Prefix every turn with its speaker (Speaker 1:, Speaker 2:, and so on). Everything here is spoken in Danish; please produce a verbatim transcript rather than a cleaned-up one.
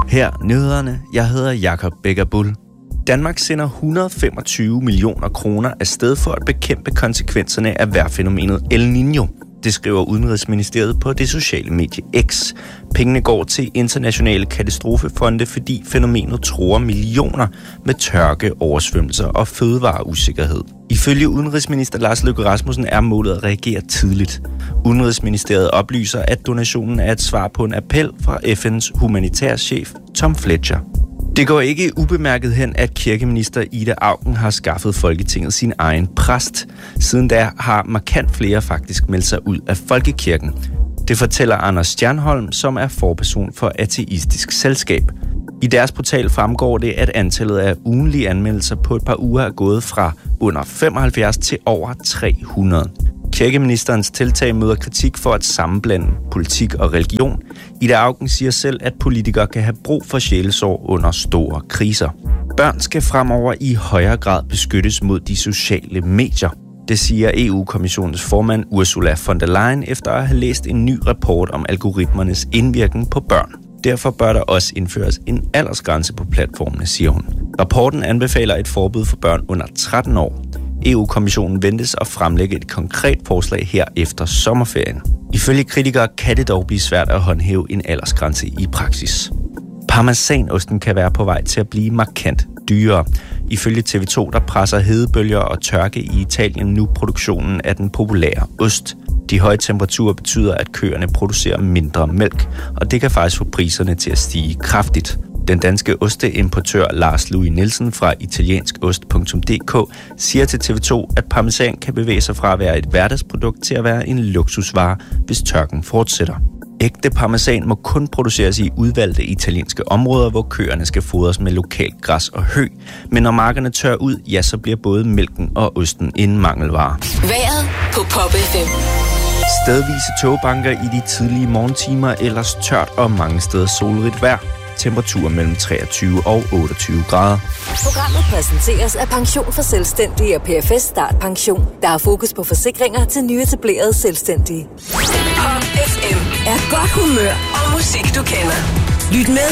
Speaker 1: Her nyhederne. Jeg hedder Jakob Becker-Bull. Danmark sender et hundrede og femogtyve millioner kroner afsted for at bekæmpe konsekvenserne af vejrfænomenet El Niño. Det skriver Udenrigsministeriet på det sociale medie X. Pengene går til internationale katastrofefonde, fordi fænomenet truer millioner med tørke, oversvømmelser og fødevareusikkerhed. Ifølge udenrigsminister Lars Løkke Rasmussen er målet at reagere tidligt. Udenrigsministeriet oplyser, at donationen er et svar på en appel fra F N's humanitærchef Tom Fletcher. Det går ikke ubemærket hen, at kirkeminister Ida Auken har skaffet Folketinget sin egen præst. Siden da har markant flere faktisk meldt sig ud af folkekirken. Det fortæller Anders Stjernholm, som er forperson for Ateistisk Selskab. I deres portal fremgår det, at antallet af ugenlige anmeldelser på et par uger er gået fra under femoghalvfjerds til over tre hundrede. Kirkeministerens tiltag møder kritik for at sammenblande politik og religion. Ida Auken siger selv, at politikere kan have brug for sjælesår under store kriser. Børn skal fremover i højere grad beskyttes mod de sociale medier. Det siger E U-kommissionens formand Ursula von der Leyen efter at have læst en ny rapport om algoritmernes indvirkning på børn. Derfor bør der også indføres en aldersgrænse på platformene, siger hun. Rapporten anbefaler et forbud for børn under tretten år. E U-kommissionen ventes at fremlægge et konkret forslag her efter sommerferien. Ifølge kritikere kan det dog blive svært at håndhæve en aldersgrænse i praksis. Parmesanosten kan være på vej til at blive markant dyrere. Ifølge T V to, der presser hedebølger og tørke i Italien nu produktionen af den populære ost. De høje temperaturer betyder, at køerne producerer mindre mælk, og det kan faktisk få priserne til at stige kraftigt. Den danske osteimportør Lars Louis Nielsen fra italienskost punktum d k siger til T V to, at parmesan kan bevæge sig fra at være et hverdagsprodukt til at være en luksusvare, hvis tørken fortsætter. Ægte parmesan må kun produceres i udvalgte italienske områder, hvor køerne skal fodres med lokalt græs og hø. Men når markerne tør ud, ja, så bliver både mælken og osten en mangelvare.
Speaker 2: Vejret på Pop F M.
Speaker 1: Stedvise togbanker i de tidlige morgentimer, ellers tørt og mange steder solrigt vejr. Temperatur mellem treogtyve og otteogtyve grader.
Speaker 2: Programmet præsenteres af Pension for Selvstændige og P F S Start Pension, der har fokus på forsikringer til nyetablerede selvstændige. Pop F M er godt humør og musik, du kender. Lyt med